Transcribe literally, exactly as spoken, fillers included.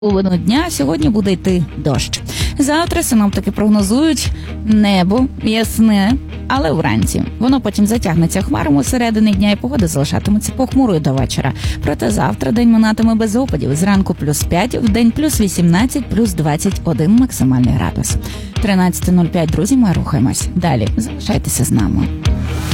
Половину дня сьогодні буде йти дощ. Завтра синоптики прогнозують небо ясне, але вранці. Воно потім затягнеться хмарами середини дня і погода залишатиметься похмурою до вечора. Проте завтра день минатиме без опадів. Зранку плюс п'ять, вдень плюс вісімнадцять, плюс двадцять один максимальний градус. тринадцята нуль п'ять, друзі, ми рухаємось. Далі залишайтеся з нами.